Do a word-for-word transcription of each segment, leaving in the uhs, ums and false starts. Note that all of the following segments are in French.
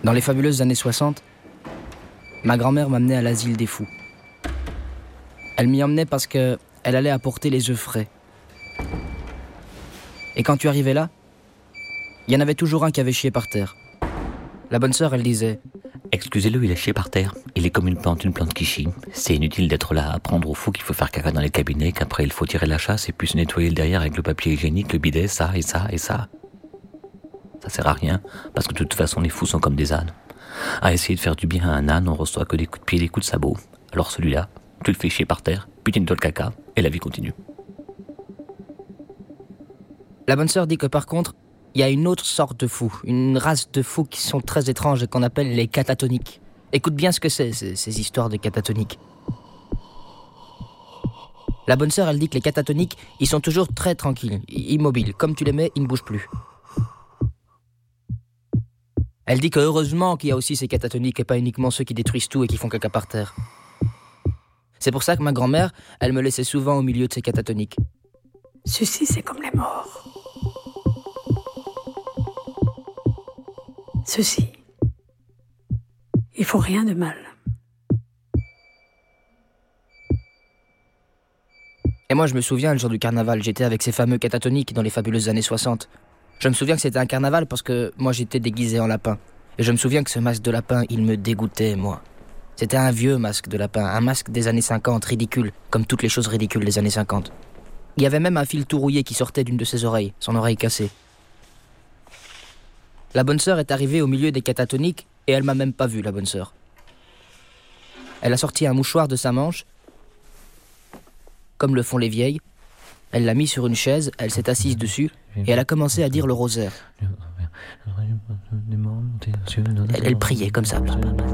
Dans les fabuleuses années soixante, ma grand-mère m'amenait à l'asile des fous. Elle m'y emmenait parce qu'elle allait apporter les œufs frais. Et quand tu arrivais là, il y en avait toujours un qui avait chié par terre. La bonne sœur, elle disait « Excusez-le, il a chié par terre. Il est comme une plante, une plante qui chie. C'est inutile d'être là à apprendre aux fous qu'il faut faire caca dans les cabinets, qu'après il faut tirer la chasse et puis se nettoyer le derrière avec le papier hygiénique, le bidet, ça et ça et ça. Ça sert à rien, parce que de toute façon les fous sont comme des ânes. À essayer de faire du bien à un âne, on reçoit que des coups de pied et des coups de sabot. Alors celui-là, tu le fais chier par terre, puis tu nettoies le caca, et la vie continue. » La bonne sœur dit que par contre, il y a une autre sorte de fous, une race de fous qui sont très étranges et qu'on appelle les catatoniques. Écoute bien ce que c'est, ces, ces histoires de catatoniques. La bonne sœur, elle dit que les catatoniques, ils sont toujours très tranquilles, immobiles. Comme tu les mets, ils ne bougent plus. Elle dit que heureusement qu'il y a aussi ces catatoniques et pas uniquement ceux qui détruisent tout et qui font caca par terre. C'est pour ça que ma grand-mère, elle me laissait souvent au milieu de ces catatoniques. Ceci, c'est comme les morts. Ceci, il faut rien de mal. Et moi, je me souviens, le jour du carnaval, j'étais avec ces fameux catatoniques dans les fabuleuses années soixante. Je me souviens que c'était un carnaval parce que moi, j'étais déguisé en lapin. Et je me souviens que ce masque de lapin, il me dégoûtait, moi. C'était un vieux masque de lapin, un masque des années cinquante, ridicule, comme toutes les choses ridicules des années cinquante. Il y avait même un fil tout rouillé qui sortait d'une de ses oreilles, son oreille cassée. La bonne sœur est arrivée au milieu des catatoniques et elle m'a même pas vu, la bonne sœur. Elle a sorti un mouchoir de sa manche, comme le font les vieilles. Elle l'a mis sur une chaise, elle s'est assise dessus et elle a commencé à dire le rosaire. Elle, elle priait comme ça.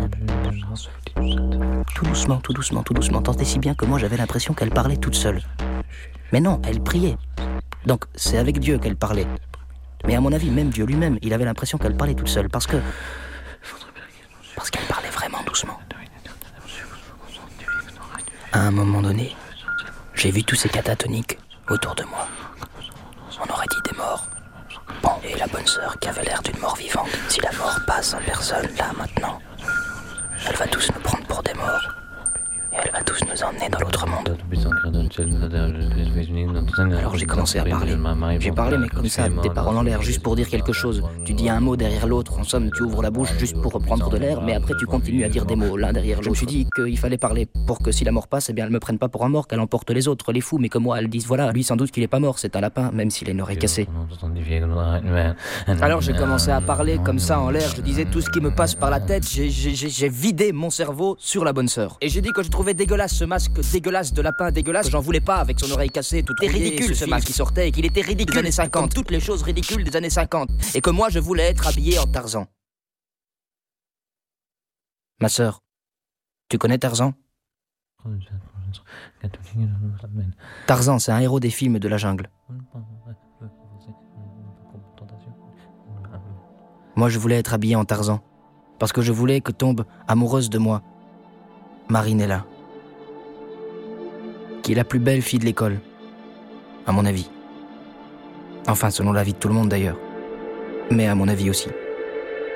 Tout doucement, tout doucement, tout doucement, tant et si bien que moi j'avais l'impression qu'elle parlait toute seule. Mais non, elle priait. Donc c'est avec Dieu qu'elle parlait. Mais à mon avis, même Dieu lui-même, il avait l'impression qu'elle parlait toute seule, parce que... Parce qu'elle parlait vraiment doucement. À un moment donné, j'ai vu tous ces catatoniques autour de moi. On aurait dit des morts. Bon, et la bonne sœur qui avait l'air d'une mort vivante. Si la mort passe en personne, là, maintenant, elle va tous nous prendre pour des morts. Et elle va tous nous emmener dans l'autre monde. Alors j'ai commencé à parler. J'ai parlé, mais comme ça, des paroles en l'air, juste pour dire quelque chose. Tu dis un mot derrière l'autre, en somme, tu ouvres la bouche juste pour reprendre de l'air, mais après tu continues à dire des mots l'un derrière l'autre. Je me suis dit qu'il fallait parler pour que si la mort passe, eh bien elle me prenne pas pour un mort, qu'elle emporte les autres, les fous, mais que moi elle dise voilà, lui sans doute qu'il est pas mort, c'est un lapin, même s'il a une oreille cassée. Alors j'ai commencé à parler comme ça en l'air, je disais tout ce qui me passe par la tête, j'ai, j'ai, j'ai vidé mon cerveau sur la bonne sœur. Et j'ai dit que je trouvais dégueulasse ce masque dégueulasse de lapin dégueulasse, j'en voulais pas avec son oreille cassée, tout était ridicule ce masque qui sortait et qu'il était ridicule des années cinquante, toutes les choses ridicules des années cinquante, et que moi je voulais être habillé en Tarzan. Ma sœur, tu connais Tarzan ? Tarzan, c'est un héros des films de la jungle. Moi je voulais être habillé en Tarzan, parce que je voulais que tombe amoureuse de moi Marinella, qui est la plus belle fille de l'école, à mon avis. Enfin, selon l'avis de tout le monde d'ailleurs. Mais à mon avis aussi.